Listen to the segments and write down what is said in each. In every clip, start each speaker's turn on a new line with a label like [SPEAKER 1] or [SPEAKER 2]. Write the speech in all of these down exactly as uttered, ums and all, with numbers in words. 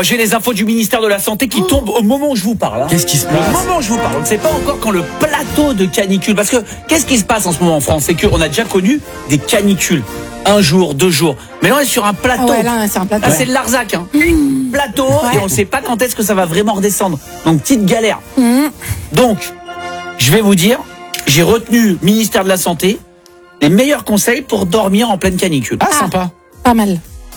[SPEAKER 1] Moi, j'ai les infos du ministère de la Santé qui tombent au moment où je vous parle. Hein.
[SPEAKER 2] Qu'est-ce qui se passe?
[SPEAKER 1] Au moment où je vous parle, on ne sait pas encore quand le plateau de canicule. Parce que qu'est-ce qui se passe en ce moment en France? C'est qu'on a déjà connu des canicules. Un jour, deux jours. Mais là, on est sur un plateau.
[SPEAKER 3] Ah ouais, là, c'est un plateau.
[SPEAKER 1] Là, c'est de Larzac. Hein. Mmh. Plateau, ouais. Et on ne sait pas quand est-ce que ça va vraiment redescendre. Donc, petite galère. Mmh. Donc, je vais vous dire, j'ai retenu ministère de la Santé les meilleurs conseils pour dormir en pleine canicule.
[SPEAKER 2] Ah, ah sympa.
[SPEAKER 3] Pas mal.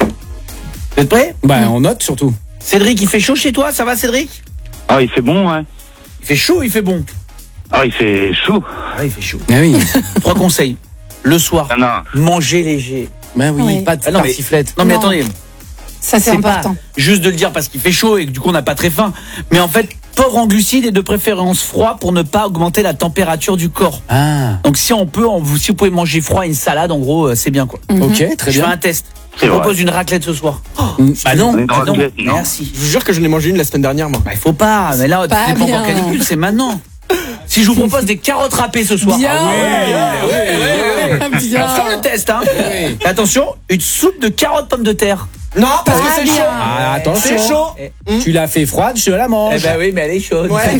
[SPEAKER 1] Vous êtes prêts?
[SPEAKER 2] Bah, mmh. on note surtout.
[SPEAKER 1] Cédric, il fait chaud chez toi? Ça va, Cédric?
[SPEAKER 4] Ah, il fait bon, ouais.
[SPEAKER 1] Il fait chaud ou il fait bon?
[SPEAKER 4] Ah, il fait chaud.
[SPEAKER 1] Ah, il fait chaud.
[SPEAKER 2] Ah oui.
[SPEAKER 1] Trois conseils. Le soir,
[SPEAKER 4] ah non.
[SPEAKER 1] manger léger.
[SPEAKER 2] Ben oui, oui. Pas de
[SPEAKER 1] ah non, mais,
[SPEAKER 2] sifflette.
[SPEAKER 1] Non mais
[SPEAKER 3] non.
[SPEAKER 1] attendez.
[SPEAKER 3] Ça c'est, c'est important.
[SPEAKER 1] Pas juste de le dire parce qu'il fait chaud et que du coup on n'a pas très faim. Mais en fait, pauvre en glucides et de préférence froid pour ne pas augmenter la température du corps.
[SPEAKER 2] Ah.
[SPEAKER 1] Donc si on peut, on, si vous pouvez manger froid et une salade, en gros, c'est bien quoi.
[SPEAKER 2] Mm-hmm. Ok, très
[SPEAKER 1] je
[SPEAKER 2] bien.
[SPEAKER 1] Je fais un test. Je vous propose une raclette ce soir.
[SPEAKER 2] Oh, bah non.
[SPEAKER 1] Bah non.
[SPEAKER 4] non.
[SPEAKER 1] Merci.
[SPEAKER 5] Je vous jure que je l'ai mangé une la semaine dernière, moi.
[SPEAKER 1] Bah il faut pas. Mais là,
[SPEAKER 3] pas
[SPEAKER 1] c'est pas en canicule, c'est maintenant. Si je vous propose des carottes râpées ce soir.
[SPEAKER 3] Bien.
[SPEAKER 1] Ah ouais, ouais, ouais, ouais, ouais.
[SPEAKER 3] Bien.
[SPEAKER 1] Alors, faire le test, hein. Oui. Attention, une soupe de carottes pommes de terre.
[SPEAKER 5] Non, parce que
[SPEAKER 3] ah,
[SPEAKER 5] c'est
[SPEAKER 3] bien.
[SPEAKER 5] chaud.
[SPEAKER 2] Ah, attention.
[SPEAKER 5] C'est chaud.
[SPEAKER 2] Mmh. Tu l'as fait froide, je la mange.
[SPEAKER 1] Eh ben oui, mais elle est chaude.
[SPEAKER 5] Ouais.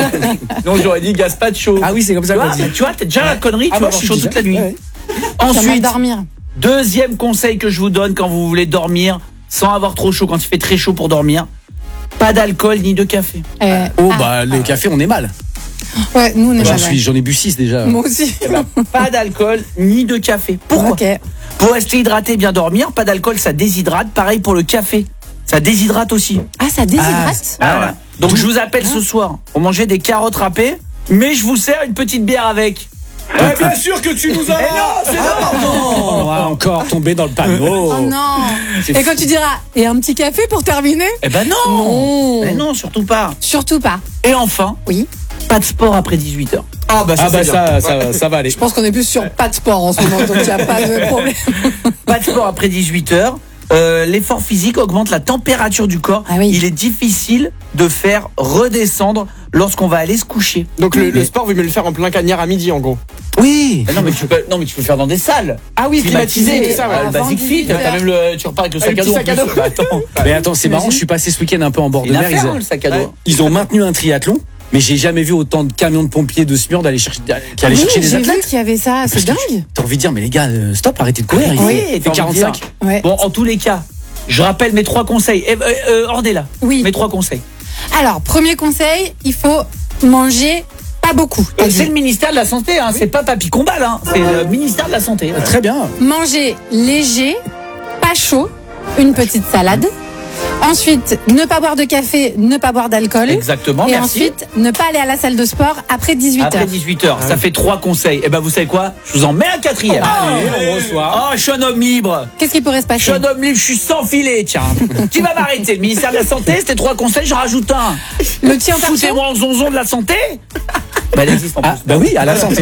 [SPEAKER 1] Non, j'aurais dit gazpacho.
[SPEAKER 2] Ah oui, c'est comme ça qu'on dit.
[SPEAKER 1] Tu vois, t'as déjà la connerie,
[SPEAKER 2] ah
[SPEAKER 1] tu vas avoir chaud toute la nuit.
[SPEAKER 2] Ouais.
[SPEAKER 1] Ensuite,
[SPEAKER 3] dormir.
[SPEAKER 1] Deuxième conseil que je vous donne quand vous voulez dormir sans avoir trop chaud, quand il fait très chaud pour dormir, pas d'alcool ni de café.
[SPEAKER 3] Euh,
[SPEAKER 2] oh
[SPEAKER 3] ah.
[SPEAKER 2] bah le café, on est mal.
[SPEAKER 3] Ouais, nous on est
[SPEAKER 2] J'en
[SPEAKER 3] mal.
[SPEAKER 2] suis, j'en ai bu six déjà.
[SPEAKER 3] Moi aussi.
[SPEAKER 1] Eh ben, pas d'alcool ni de café. Pourquoi?
[SPEAKER 3] Okay.
[SPEAKER 1] Pour rester hydraté, bien dormir, pas d'alcool, ça déshydrate. Pareil pour le café, ça déshydrate aussi.
[SPEAKER 3] Ah, ça déshydrate.
[SPEAKER 1] Ah, voilà. Donc Tout. je vous appelle ah. ce soir. On mangeait des carottes râpées, mais je vous sers une petite bière avec.
[SPEAKER 5] Ouais, bien sûr que tu nous as.
[SPEAKER 1] Eh non, c'est
[SPEAKER 2] ah, non. On va encore tomber dans le panneau.
[SPEAKER 3] Oh non. Et quand tu diras, et un petit café pour terminer?
[SPEAKER 1] Eh ben non.
[SPEAKER 3] Non.
[SPEAKER 1] Eh non, surtout pas.
[SPEAKER 3] Surtout pas.
[SPEAKER 1] Et enfin,
[SPEAKER 3] oui.
[SPEAKER 1] Pas de sport après dix-huit heures.
[SPEAKER 5] Ah bah ça,
[SPEAKER 2] ah bah ça, ça, ça va aller.
[SPEAKER 3] Je pense qu'on est plus sur pas de sport en ce moment, donc il n'y a pas de problème.
[SPEAKER 1] Pas de sport après dix-huit heures. Euh, l'effort physique augmente la température du corps.
[SPEAKER 3] Ah oui.
[SPEAKER 1] Il est difficile de faire redescendre lorsqu'on va aller se coucher.
[SPEAKER 5] Donc le, le sport, vous mieux le faire en plein cagnard à midi en gros.
[SPEAKER 1] Oui. Mais non mais tu peux, non mais tu peux le faire dans des salles.
[SPEAKER 5] Ah oui, climatisé, tout ça. Ouais.
[SPEAKER 1] Le basic fit. T'as même le, tu repars avec le sac
[SPEAKER 5] ah,
[SPEAKER 1] à dos.
[SPEAKER 5] Sac à dos.
[SPEAKER 1] Bah, attends.
[SPEAKER 2] Mais attends, c'est marrant. Je suis passé ce week-end un peu en bord de mer.
[SPEAKER 1] Ils, le sac à dos.
[SPEAKER 2] Ouais. Ils ont maintenu un triathlon. Mais j'ai jamais vu autant de camions de pompiers de Smurd d'aller chercher, qui allaient
[SPEAKER 3] oui,
[SPEAKER 2] chercher des
[SPEAKER 3] j'ai
[SPEAKER 2] athlètes.
[SPEAKER 3] Vu qu'il y avait ça, c'est dingue.
[SPEAKER 2] T'as envie de dire, mais les gars, euh, stop, arrêtez de courir.
[SPEAKER 1] Oui,
[SPEAKER 2] il fait quarante-cinq.
[SPEAKER 3] Ouais.
[SPEAKER 1] Bon, en tous les cas, je rappelle mes trois conseils. Euh, euh, Ordez-la.
[SPEAKER 3] Oui.
[SPEAKER 1] Mes trois conseils.
[SPEAKER 3] Alors, premier conseil, il faut manger pas beaucoup.
[SPEAKER 1] Euh, c'est le ministère de la Santé, hein. Oui. C'est pas Papy Combal, hein. C'est le ministère de la Santé.
[SPEAKER 2] Euh, très bien.
[SPEAKER 3] Manger léger, pas chaud, une petite salade. Ensuite, ne pas boire de café, ne pas boire d'alcool.
[SPEAKER 1] Exactement,
[SPEAKER 3] et
[SPEAKER 1] merci.
[SPEAKER 3] ensuite, ne pas aller à la salle de sport après dix-huit heures.
[SPEAKER 1] Après dix-huit heures, ça fait trois conseils. Et ben vous savez quoi? Je vous en mets un quatrième.
[SPEAKER 3] Oh,
[SPEAKER 1] allez, on reçoit. Oh, je suis un homme libre.
[SPEAKER 3] Qu'est-ce qui pourrait se passer?
[SPEAKER 1] Je suis un homme libre, je suis sans filet, tiens. Tu vas m'arrêter. Le ministère de la Santé, c'était trois conseils, j'en rajoute un.
[SPEAKER 3] Le tien,
[SPEAKER 1] foutez-moi en zonzon de la santé. Bah, elle existe en plus.
[SPEAKER 2] Ah, bah oui, à la santé.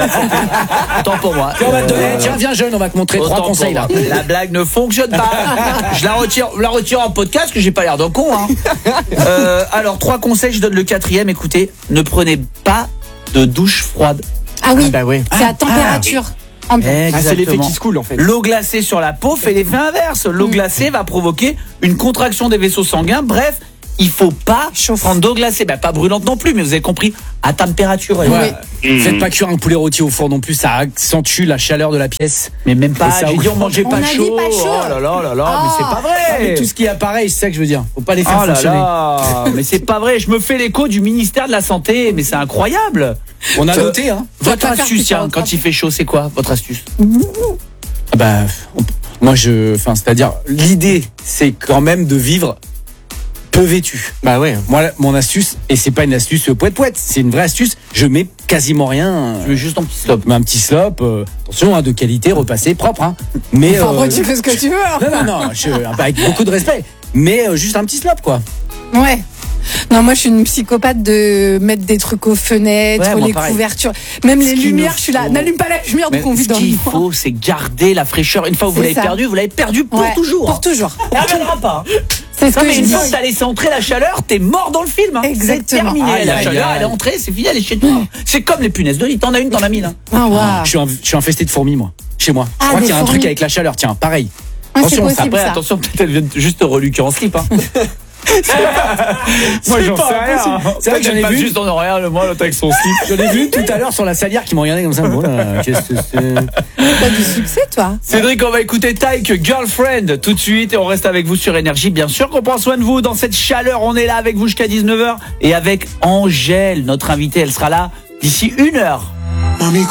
[SPEAKER 1] Autant pour moi.
[SPEAKER 2] Et on va te donner, tiens, viens jeune, on va te montrer
[SPEAKER 1] Autant
[SPEAKER 2] trois conseils là.
[SPEAKER 1] La blague ne fonctionne pas. Je la retire, la retire en podcast, que j'ai pas l'air d'un con. Hein. Euh, alors, trois conseils, je donne le quatrième. Écoutez, ne prenez pas de douche froide.
[SPEAKER 3] Ah oui,
[SPEAKER 5] ah bah ouais.
[SPEAKER 3] c'est à température.
[SPEAKER 1] Ah,
[SPEAKER 5] ah, c'est l'effet qui se coule en fait.
[SPEAKER 1] L'eau glacée sur la peau fait l'effet inverse. L'eau glacée va provoquer une contraction des vaisseaux sanguins. Bref, il faut pas prendre d'eau glacée, bah, pas brûlante non plus, mais vous avez compris, à température.
[SPEAKER 2] Ouais. Mmh. Faites pas cuire un poulet rôti au four non plus, ça accentue la chaleur de la pièce.
[SPEAKER 1] Mais même pas, j'ai dit on mangeait
[SPEAKER 3] on
[SPEAKER 1] pas,
[SPEAKER 3] a
[SPEAKER 1] chaud.
[SPEAKER 3] dit pas chaud.
[SPEAKER 1] Oh là là là là,
[SPEAKER 3] oh.
[SPEAKER 1] mais c'est pas vrai.
[SPEAKER 2] Ah, mais tout ce qui est appareil, c'est ça que je veux dire. Faut pas les faire
[SPEAKER 1] oh là
[SPEAKER 2] fonctionner.
[SPEAKER 1] Là, mais c'est pas vrai, je me fais l'écho du ministère de la Santé, mais c'est incroyable.
[SPEAKER 2] On a noté, hein.
[SPEAKER 1] Votre astuce, tiens, quand il fait chaud, c'est quoi votre astuce?
[SPEAKER 2] Ah bah, on, moi je, enfin, c'est-à-dire, l'idée, c'est quand même de vivre peu vêtu.
[SPEAKER 5] Bah ouais.
[SPEAKER 2] Moi, mon astuce, et c'est pas une astuce poète poète, c'est une vraie astuce. Je mets quasiment rien.
[SPEAKER 1] Je mets juste un petit slop.
[SPEAKER 2] Un petit slop, euh, attention, hein, de qualité, repassé, propre. Hein. Mais
[SPEAKER 3] enfin,
[SPEAKER 2] euh,
[SPEAKER 3] moi, tu fais ce que tu veux.
[SPEAKER 2] Non, non, non, je, avec beaucoup de respect. Mais euh, juste un petit slop, quoi.
[SPEAKER 3] Ouais. Non, moi je suis une psychopathe de mettre des trucs aux fenêtres,
[SPEAKER 1] ouais,
[SPEAKER 3] les
[SPEAKER 1] pareil.
[SPEAKER 3] couvertures, même
[SPEAKER 1] ce
[SPEAKER 3] les lumières, je suis là, n'allume pas la lumière de qu'on vit dans le
[SPEAKER 1] Ce qu'il faut, c'est garder la fraîcheur. Une fois que vous l'avez perdu, vous l'avez perdu pour
[SPEAKER 3] ouais,
[SPEAKER 1] toujours.
[SPEAKER 3] Pour toujours.
[SPEAKER 1] Elle reviendra pas.
[SPEAKER 3] C'est ce
[SPEAKER 1] non,
[SPEAKER 3] que
[SPEAKER 1] mais
[SPEAKER 3] je
[SPEAKER 1] une
[SPEAKER 3] dis.
[SPEAKER 1] fois que t'as laissé entrer la chaleur, t'es mort dans le film. Hein.
[SPEAKER 3] Exactement.
[SPEAKER 1] C'est terminé.
[SPEAKER 2] Ah,
[SPEAKER 1] la
[SPEAKER 2] aïe,
[SPEAKER 1] chaleur,
[SPEAKER 2] aïe,
[SPEAKER 1] elle est entrée, c'est fini, elle est chez toi. C'est comme les punaises de lit. T'en as une, t'en as mille. Hein.
[SPEAKER 3] Ah, wow.
[SPEAKER 2] Je suis, un, je suis infesté de fourmis, moi, chez moi.
[SPEAKER 3] Ah,
[SPEAKER 2] je crois qu'il y a un
[SPEAKER 3] fourmis.
[SPEAKER 2] truc avec la chaleur. Tiens, pareil.
[SPEAKER 3] Ah,
[SPEAKER 2] attention,
[SPEAKER 3] possible,
[SPEAKER 1] après,
[SPEAKER 3] ça.
[SPEAKER 1] attention, peut-être elle vient juste te reluquer en slip. Hein.
[SPEAKER 2] Moi, j'en
[SPEAKER 1] pas
[SPEAKER 2] sais rien.
[SPEAKER 1] impossible.
[SPEAKER 2] C'est vrai que j'en ai
[SPEAKER 1] pas
[SPEAKER 2] vu.
[SPEAKER 1] juste en horaire, le moi, l'autre avec son slip.
[SPEAKER 2] J'en ai vu tout à l'heure sur la salière qui me regardait comme ça. Bon, là, qu'est-ce que c'est?
[SPEAKER 3] T'as du succès, toi.
[SPEAKER 1] Cédric, on va écouter Tyke, Girlfriend, tout de suite, et on reste avec vous sur Énergie. Bien sûr qu'on prend soin de vous dans cette chaleur. On est là avec vous jusqu'à dix-neuf heures. Et avec Angèle, notre invitée, elle sera là d'ici une heure.